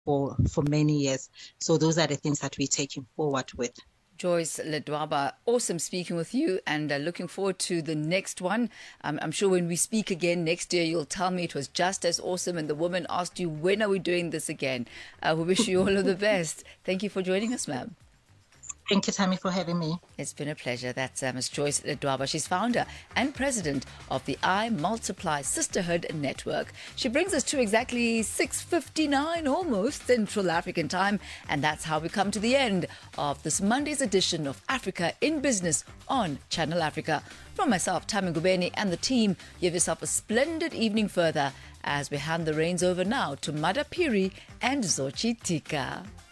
for many years. So those are the things that we're taking forward with. Joyce Ledwaba, awesome speaking with you, and looking forward to the next one. I'm sure when we speak again next year, you'll tell me it was just as awesome, and the woman asked you, when are we doing this again? We wish you all of the best. Thank you for joining us, ma'am. Thank you, Tammy, for having me. It's been a pleasure. That's Ms. Joyce Ledwaba. She's founder and president of the I Multiply Sisterhood Network. She brings us to exactly 6:59, almost Central African time. And that's how we come to the end of this Monday's edition of Africa in Business on Channel Africa. From myself, Tammy Ngubeni, and the team, you have yourself a splendid evening further as we hand the reins over now to Madapiri and Zochitika.